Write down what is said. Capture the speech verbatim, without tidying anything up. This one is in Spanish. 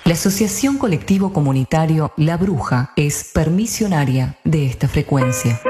La Asociación Colectivo Comunitario La Bruja es permisionaria de esta frecuencia.